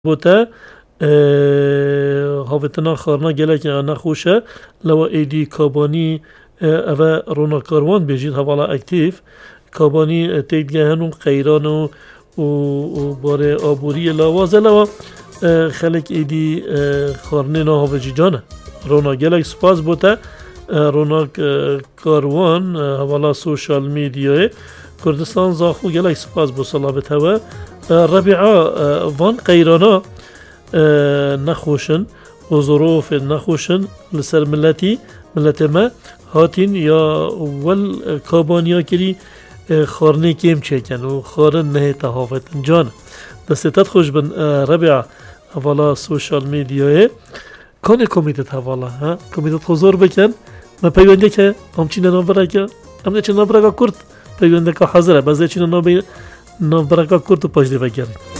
بوده هاوتنا خارنا گلک نخوشه لو ایدی کابانی اوه رونا کاروان بیجید حوالا اکتیف کابانی تیدگه هنو قیران و باره آبوری لاوازه لو خلق ایدی خارنه نا هاوجی جانه رونا گلک سپاس بوده رونا کاروان حوالا سوشال میدیای کردستان زاخو گلک سپاس بو صلابت هوا ربيعة وان قيرانا نخوشن وظروف نخوشن لسر ملتي ما هاتين يا ول كابانيا كري خارني كيم چيكن و خارن نه تهافتن جان دستت خوش بن ربيعة حوالا سوشال ميديا كان كوميتت حوالا ها كوميتت حضور بكن ما پیونده که همچین نابرگا همچین نابرگا کرد پیونده که حاضره بعضی چین نابرگا کرد و پاش دیو گرد